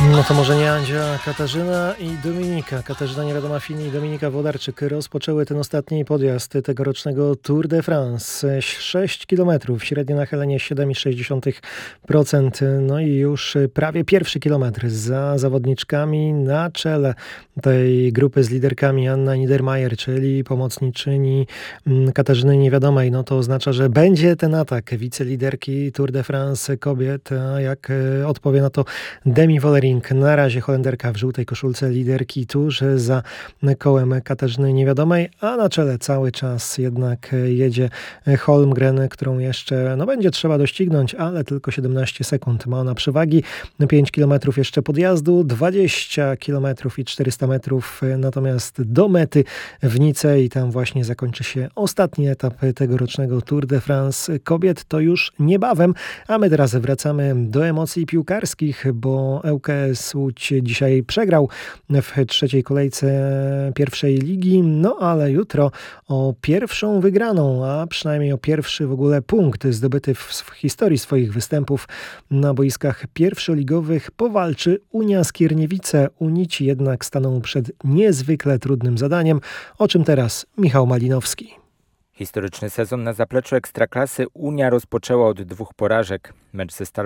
No to może nie Andzia, Katarzyna i Dominika. Katarzyna Niewiadoma-Fini i Dominika Włodarczyk rozpoczęły ten ostatni podjazd tegorocznego Tour de France. 6 km, średnie nachylenie 7,6%. No i już prawie pierwszy kilometr za zawodniczkami. Na czele tej grupy z liderkami Anna Niedermayer, czyli pomocniczyni Katarzyny Niewiadomej. No to oznacza, że będzie ten atak wiceliderki Tour de France kobiet. A jak odpowie na to Demi Vollering, na razie Holenderka w żółtej koszulce liderki tuż za kołem Katarzyny Niewiadomej, a na czele cały czas jednak jedzie Holmgren, którą jeszcze będzie trzeba doścignąć, ale tylko 17 sekund ma ona przewagi. 5 km jeszcze podjazdu, 20 km i 400 metrów natomiast do mety w Nice i tam właśnie zakończy się ostatni etap tegorocznego Tour de France kobiet. To już niebawem, a my teraz wracamy do emocji piłkarskich, bo ŁKS Łódź dzisiaj przegrał w trzeciej kolejce pierwszej ligi, no ale jutro o pierwszą wygraną, a przynajmniej o pierwszy w ogóle punkt zdobyty w historii swoich występów na boiskach pierwszoligowych powalczy Unia Skierniewice. Unici jednak staną przed niezwykle trudnym zadaniem, o czym teraz Michał Malinowski. Historyczny sezon na zapleczu Ekstraklasy Unia rozpoczęła od 2 porażek. Mecz ze Stalą